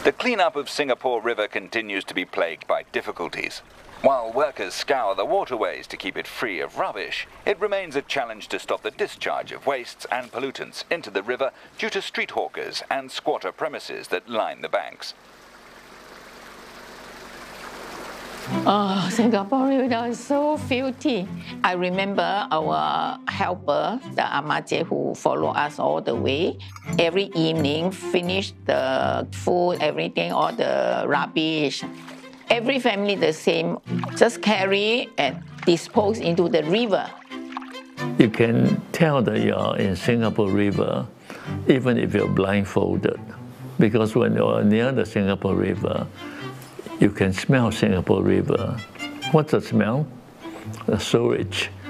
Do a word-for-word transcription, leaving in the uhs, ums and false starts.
The cleanup of Singapore River continues to be plagued by difficulties. While workers scour the waterways to keep it free of rubbish, it remains a challenge to stop the discharge of wastes and pollutants into the river due to street hawkers and squatter premises that line the banks. Oh, Singapore River is so filthy. I remember our helper, the Amaje, who followed us all the way. Every evening, finish the food, everything, all the rubbish. Every family the same, just carry and dispose into the river. You can tell that you're in Singapore River, even if you're blindfolded, because when you're near the Singapore River, you can smell Singapore River. What's the smell? The sewage.